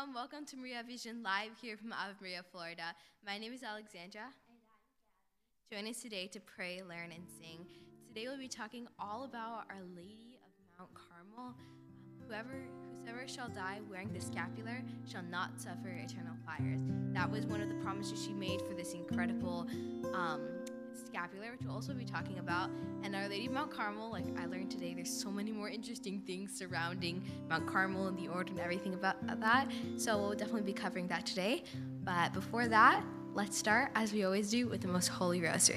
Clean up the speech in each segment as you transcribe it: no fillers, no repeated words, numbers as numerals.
Shalom, welcome to Maria Vision Live here from Ave Maria, Florida. My name is Alexandra. And I'm Join us today to pray, learn, and sing. Today we'll be talking all about Our Lady of Mount Carmel. Whosoever shall die wearing the scapular shall not suffer eternal fires. That was one of the promises she made for this incredible scapular, which we'll also be talking about. And Our Lady of Mount Carmel, like I learned today, there's so many more interesting things surrounding Mount Carmel and the order and everything about that. So we'll definitely be covering that today. But before that, let's start, as we always do, with the Most Holy Rosary.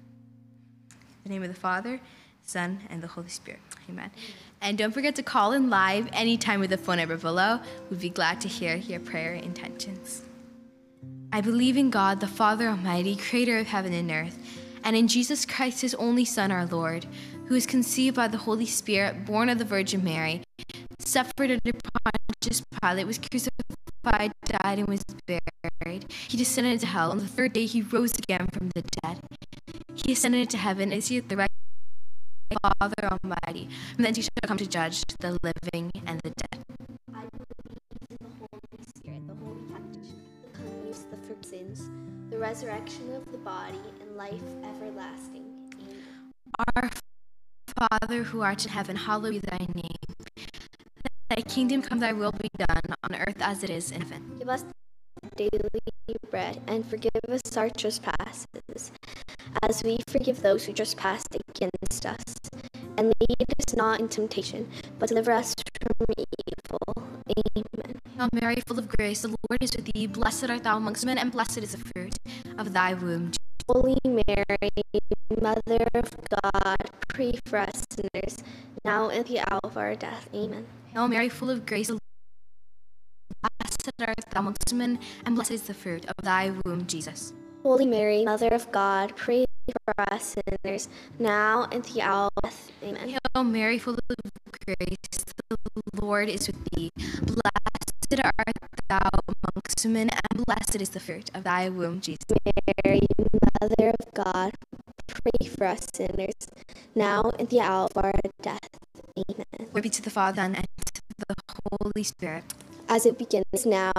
In the name of the Father, Son, and the Holy Spirit. Amen. And don't forget to call in live anytime with the phone number below. We'd be glad to hear your prayer intentions. I believe in God, the Father Almighty, creator of heaven and earth, and in Jesus Christ, his only Son, our Lord, who was conceived by the Holy Spirit, born of the Virgin Mary, suffered under Pontius Pilate, was crucified, died, and was buried. He descended into hell. On the third day, he rose again from the dead. He ascended into heaven and is seated at the right hand of the Father Almighty. From thence he shall come to judge the living and the dead. I believe in the Holy Spirit, the Holy Baptism, the cleansing of the sins, the resurrection of the body, and life everlasting. Amen. Our Father, who art in heaven, hallowed be thy name. Thy kingdom come, thy will be done, on earth as it is in heaven. Give us daily bread, and forgive us our trespasses, as we forgive those who trespass against us. And lead us not in temptation, but deliver us from evil. Amen. Hail Mary, full of grace, the Lord is with thee. Blessed art thou amongst women, and blessed is the fruit of thy womb. Holy Mary, Mother of God, pray for us sinners, now and at the hour of our death. Amen. Hail Mary, full of grace, the Lord is with thee. Blessed art thou amongst women, and blessed is the fruit of thy womb, Jesus. Holy Mary, Mother of God, pray for us sinners, now and at the hour of our death. Amen. Hail Mary, full of grace, the Lord is with thee. Blessed art thou amongst women, and blessed is the fruit of thy womb, Jesus. Mary, Mother of God, pray for us sinners, now and at the hour of our death. Amen. Glory be to the Father, and to the Holy Spirit. As it begins now,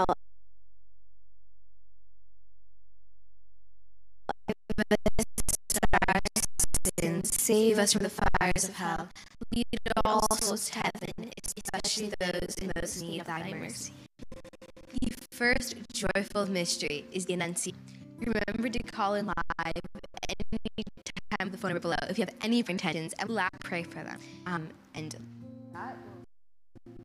Save us from the fires of hell. Lead all souls to heaven, especially those in most need of thy mercy. The first joyful mystery is the Annunciation. Remember to call in live any time with the phone number below if you have any intentions, and we'll pray for them. And that